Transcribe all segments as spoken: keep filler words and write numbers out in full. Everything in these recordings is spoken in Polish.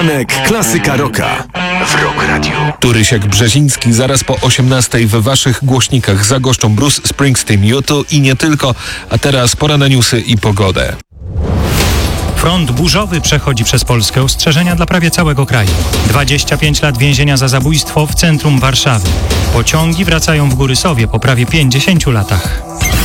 Przystanek Klasyka Rocka w Rock Radio. Turysiek Brzeziński zaraz po osiemnastej w waszych głośnikach zagoszczą Bruce Springsteen, U dwa i nie tylko. A teraz pora na newsy i pogodę. Front burzowy przechodzi przez Polskę. Ostrzeżenia dla prawie całego kraju. dwadzieścia pięć lat więzienia za zabójstwo w centrum Warszawy. Pociągi wracają w Górysowie po prawie pięćdziesięciu latach.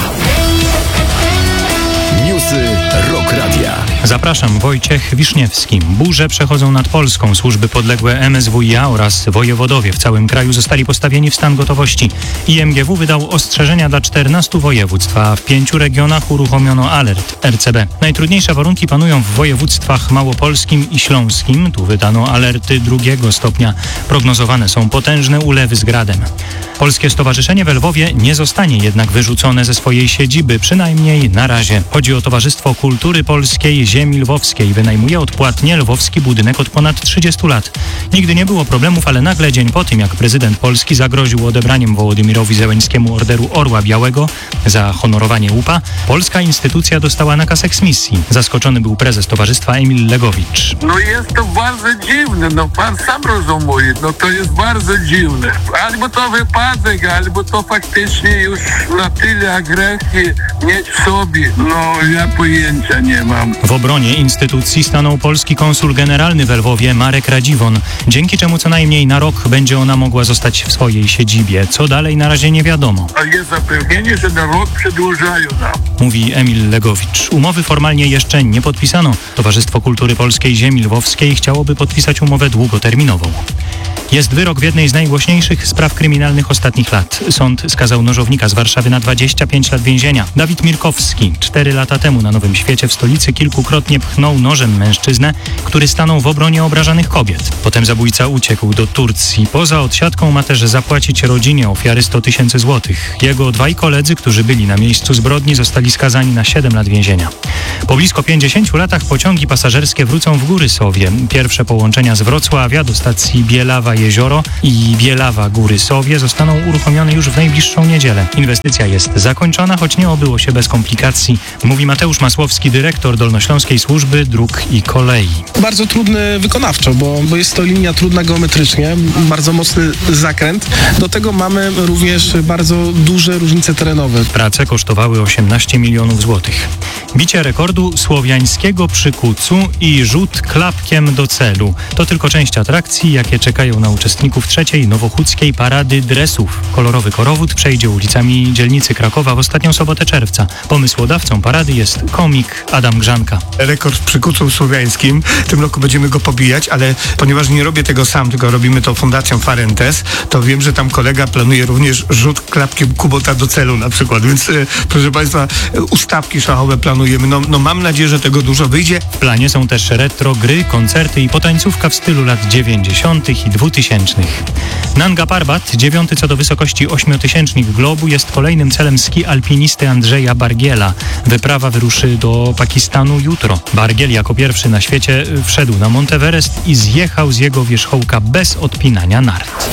Newsy Rock Radia. Zapraszam, Wojciech Wiszniewski. Burze przechodzą nad Polską. Służby podległe M S W i A oraz wojewodowie w całym kraju zostali postawieni w stan gotowości. I M G W wydał ostrzeżenia dla czternastu województw, a w pięciu regionach uruchomiono alert R C B. Najtrudniejsze warunki panują w województwach małopolskim i śląskim. Tu wydano alerty drugiego stopnia. Prognozowane są potężne ulewy z gradem. Polskie Stowarzyszenie w Lwowie nie zostanie jednak wyrzucone ze swojej siedziby, przynajmniej na razie. Chodzi o Towarzystwo Kultury Polskiej Ziemi Lwowskiej. Wynajmuje odpłatnie lwowski budynek od ponad trzydziestu lat. Nigdy nie było problemów, ale nagle dzień po tym, jak prezydent Polski zagroził odebraniem Wołodymyrowi Zełenskiemu Orderu Orła Białego za honorowanie łupa, polska instytucja dostała nakaz eksmisji. Zaskoczony był prezes towarzystwa Emil Legowicz. No jest to bardzo dziwne, no pan sam rozumie, no to jest bardzo dziwne. Albo to wypadek, albo to faktycznie już na tyle agresji mieć w sobie, no ja pojęcia nie mam. W obronie instytucji stanął polski konsul generalny w Lwowie Marek Radziwon, dzięki czemu co najmniej na rok będzie ona mogła zostać w swojej siedzibie. Co dalej na razie nie wiadomo. A jest zapewnienie, że na rok przedłużają nam. Mówi Emil Legowicz. Umowy formalnie jeszcze nie podpisano. Towarzystwo Kultury Polskiej Ziemi Lwowskiej chciałoby podpisać umowę długoterminową. Jest wyrok w jednej z najgłośniejszych spraw kryminalnych ostatnich lat. Sąd skazał nożownika z Warszawy na dwadzieścia pięć lat więzienia. Dawid Mirkowski cztery lata temu na Nowym Świecie w stolicy kilkukrotnie pchnął nożem mężczyznę, który stanął w obronie obrażanych kobiet. Potem zabójca uciekł do Turcji. Poza odsiadką ma też zapłacić rodzinie ofiary sto tysięcy złotych. Jego dwaj koledzy, którzy byli na miejscu zbrodni, zostali skazani na siedem lat więzienia. Po blisko pięćdziesięciu latach pociągi pasażerskie wrócą w Górysowie. Pierwsze połączenia z Wrocławia do stacji Bielawa Jezioro i Bielawa Górysowie zostaną uruchomione już w najbliższą niedzielę. Inwestycja jest zakończona, choć nie obyło się bez komplikacji, mówi Mateusz Masłowski, dyrektor Dolnośląskiej Służby Dróg i Kolei. Bardzo trudny wykonawczo, bo, bo jest to linia trudna geometrycznie, bardzo mocny zakręt. Do tego mamy również bardzo duże różnice terenowe. Prace kosztowały osiemnaście milionów złotych. Bicie rekordu słowiańskiego przy Kucu i rzut klapkiem do celu. To tylko część atrakcji, jakie czekają na uczestników trzeciej nowochódzkiej parady dresów. Kolorowy korowód przejdzie ulicami dzielnicy Krakowa w ostatnią sobotę czerwca. Pomysłodawcą parady jest komik Adam Grzanka. Rekord w przykucu słowiańskim. W tym roku będziemy go pobijać, ale ponieważ nie robię tego sam, tylko robimy to Fundacją Farentes, to wiem, że tam kolega planuje również rzut klapkiem Kubota do celu na przykład. Więc e, proszę Państwa, e, ustawki szachowe planujemy. No, no mam nadzieję, że tego dużo wyjdzie. W planie są też retro gry, koncerty i potańcówka w stylu lat dziewięćdziesiątych i dwutysięcznych. Nanga Parbat, dziewiąty co do wysokości ośmiotysięcznik globu, jest kolejnym celem ski alpinisty Andrzeja Bargiela. Wyprawa wyruszy do Pakistanu jutro. Bargiel jako pierwszy na świecie wszedł na Monteverest i zjechał z jego wierzchołka bez odpinania nart.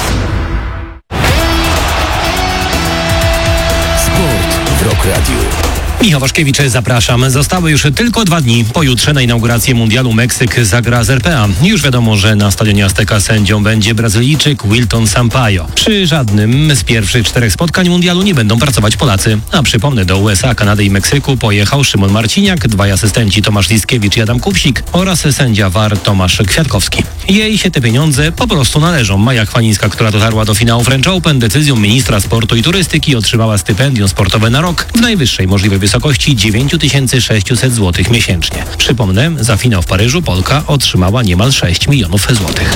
Sport w Rock Radio. Michał Waszkiewicz, zapraszam. Zostały już tylko dwa dni. Pojutrze na inaugurację mundialu Meksyk zagra z R P A. Już wiadomo, że na stadionie Azteca sędzią będzie Brazylijczyk Wilton Sampaio. Przy żadnym z pierwszych czterech spotkań mundialu nie będą pracować Polacy. A przypomnę, do U S A, Kanady i Meksyku pojechał Szymon Marciniak, dwaj asystenci Tomasz Liskiewicz i Adam Kupsik oraz sędzia V A R Tomasz Kwiatkowski. Jej się te pieniądze po prostu należą. Maja Chwalińska, która dotarła do finału French Open, decyzją ministra sportu i turystyki otrzymała stypendium sportowe na rok w najwyższej możliwej wysokości dziewięć tysięcy sześćset złotych miesięcznie. Przypomnę, za finał w Paryżu Polka otrzymała niemal sześć milionów złotych.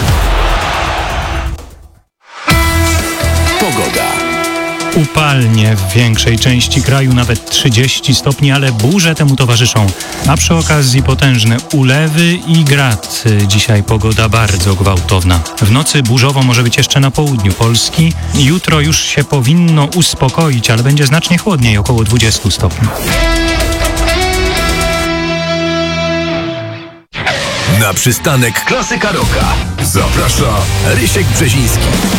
Pogoda. Upalnie w większej części kraju, nawet trzydzieści stopni, ale burze temu towarzyszą. A przy okazji potężne ulewy i grad. Dzisiaj pogoda bardzo gwałtowna. W nocy burzowo może być jeszcze na południu Polski. Jutro już się powinno uspokoić, ale będzie znacznie chłodniej, około dwudziestu stopni. Na przystanek Klasyka Rocka zaprasza Rysiek Brzeziński.